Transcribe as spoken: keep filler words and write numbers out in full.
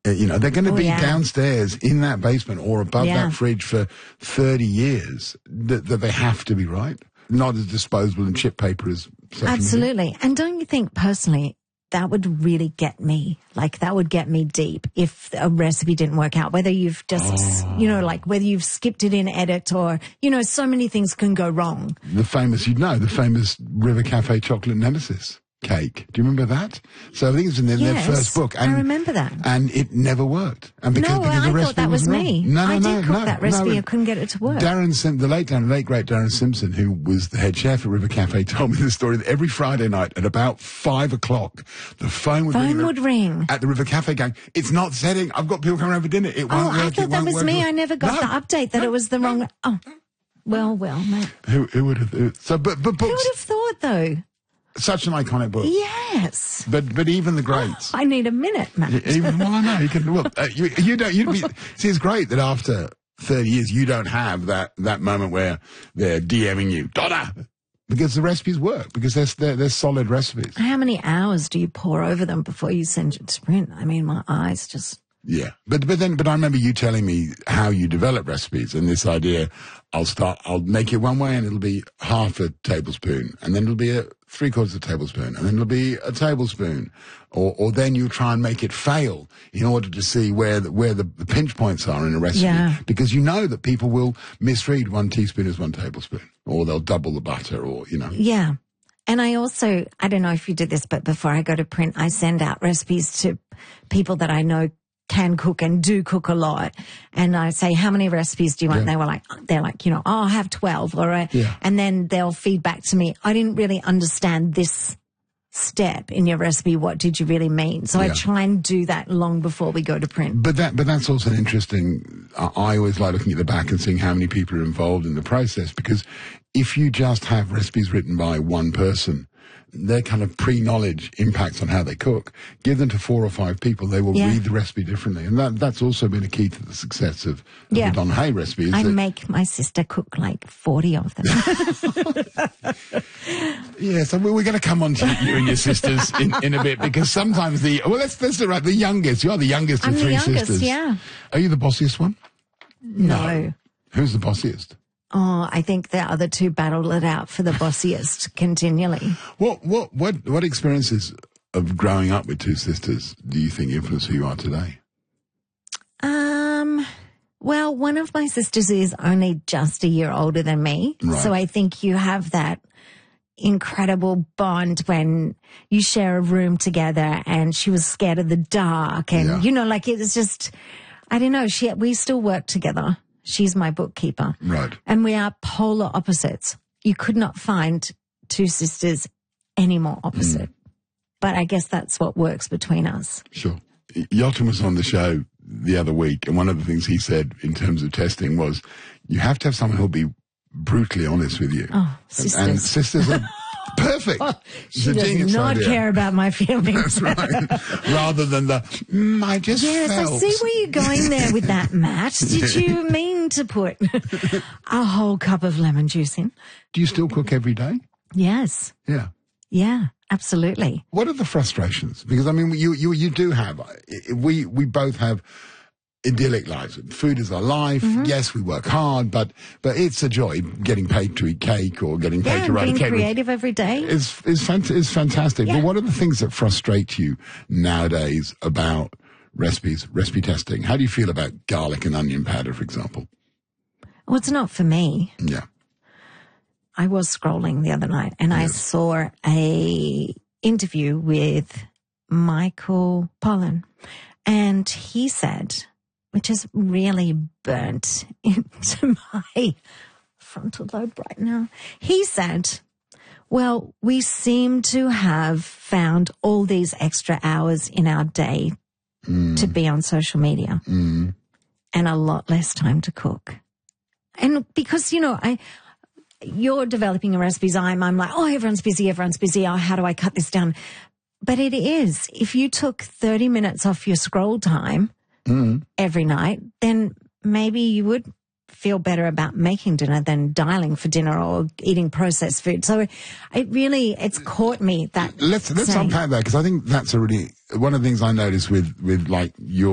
Uh, you know, they're going to Oh, be yeah. downstairs in that basement or above Yeah. that fridge for thirty years. That, that they have to be right. Not as disposable and chip paper as social media. Absolutely. And don't you think personally that would really get me? Like that would get me deep if a recipe didn't work out, whether you've just, Oh. you know, like whether you've skipped it in edit or, you know, so many things can go wrong. The famous, you'd know, the famous River Cafe chocolate nemesis cake. Do you remember that? So I think it's in their, Yes, their first book. And, I remember that. And it never worked. And because, No, because the I recipe thought that was wrong. me. No, no, I no, did cook no, that recipe. no. I couldn't get it to work. Darren Sim, the late, Darren, late great Darren Simpson, who was the head chef at River Cafe, told me the story that every Friday night at about five o'clock, the phone would Phone ring. would ring. At the River Cafe going, it's not setting. I've got people coming over for dinner. It Oh, won't work. I it thought that won't was work. me. I never got No, the update that no, it was the no. wrong. Oh, well, well, mate. Who, who would have? Who, so, but, but Who books, would have thought though? such an iconic book. Yes. But, but even the greats. I need a minute, Matt. Even, well, I know you can. Well, uh, you, you don't. You'd be. See, it's great that after thirty years, you don't have that that moment where they're DMing you, Donna, because the recipes work because they're they're, they're solid recipes. How many hours do you pour over them before you send it to print? I mean, my eyes just. Yeah, but but then but I remember you telling me how you develop recipes and this idea. I'll start. I'll make it one way, and it'll be half a tablespoon, and then it'll be a three quarters of a tablespoon, and then it'll be a tablespoon, or or then you try and make it fail in order to see where the, where the, the pinch points are in a recipe, Yeah. because you know that people will misread one teaspoon as one tablespoon, or they'll double the butter, or you know. Yeah. And I also, I don't know if you did this, but before I go to print, I send out recipes to people that I know can cook and do cook a lot. And I say, how many recipes do you want? Yeah. And they were like, they're like, you know, oh, I'll have twelve. All right. Yeah. And then they'll feed back to me, I didn't really understand this step in your recipe. What did you really mean? So I Yeah. try and do that long before we go to print. But that, but that's also an interesting. I I always like looking at the back and seeing how many people are involved in the process, because if you just have recipes written by one person, their kind of pre-knowledge impacts on how they cook. Give them to four or five people, they will Yeah. read the recipe differently, and that that's also been a key to the success of, of Yeah. the Don Hay recipe. is I that- make my sister cook like forty of them. Yeah, so we're going to come on to you and your sisters in, in a bit, because sometimes the well, let's let's do right. The youngest, you are the youngest I'm of the three youngest, sisters. yeah. Are you the bossiest one? No. Who's the bossiest? Oh, I think the other two battle it out for the bossiest continually. What what what what experiences of growing up with two sisters do you think influence who you are today? Um, well, one of my sisters is only just a year older than me. Right. So I think you have that incredible bond when you share a room together, and she was scared of the dark, and Yeah. you know, like it's just, I don't know, she, we still work together. She's my bookkeeper. Right. And we are polar opposites. You could not find two sisters any more opposite. Mm. But I guess that's what works between us. Sure. Yelton was on the show the other week, and one of the things he said in terms of testing was you have to have someone who'll be brutally honest with you. Oh, sisters. And sisters are perfect. She It's a does genius not idea. care about my feelings. Right. Rather than the, mm, I just Yes, I felt. see where you're going there with that, Matt. Did you mean to put a whole cup of lemon juice in? Do you still cook every day? Yes. Yeah. Yeah, absolutely. What are the frustrations? Because I mean, you you you do have. We we both have idyllic lives. Food is our life. Mm-hmm. Yes, we work hard, but but it's a joy getting paid to eat cake or getting paid Yeah, to and write being a cake. creative every day. Is is fant- is fantastic. Yeah. But what are the things that frustrate you nowadays about recipes, recipe testing? How do you feel about garlic and onion powder, for example? Well, it's not for me. Yeah. I was scrolling the other night and I saw a interview with Michael Pollan, and he said, which has really burnt into my frontal lobe right now. He said, well, we seem to have found all these extra hours in our day Mm. to be on social media Mm. and a lot less time to cook. And because, you know, I, you're developing your recipes. I'm, I'm like, oh, everyone's busy. Everyone's busy. Oh, how do I cut this down? But it is, if you took thirty minutes off your scroll time Mm. every night, then maybe you would feel better about making dinner than dialing for dinner or eating processed food. So it really, it's caught me that. Let's let's saying. unpack that, because I think that's a really one of the things I noticed with with like your